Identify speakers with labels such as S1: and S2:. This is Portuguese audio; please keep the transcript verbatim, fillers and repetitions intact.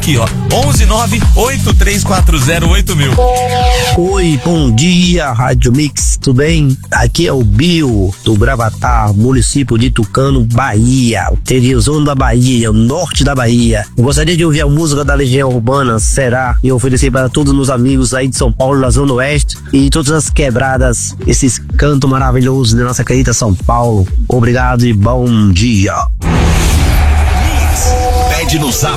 S1: aqui, ó. onze nove oito três quatro zero oito mil.
S2: Oi, bom dia, Rádio Mix, tudo bem? Aqui é o Bill, do Gravatar, município de Tucano, Bahia, interiorzão da Bahia, o norte da Bahia. Eu gostaria de ouvir a música da Legião Urbana, Será, e oferecer para todos os meus amigos aí de São Paulo, na Zona Oeste, e todas as quebradas, esses cantos maravilhosos da nossa querida São Paulo. Obrigado e bom dia.
S3: Pede no zap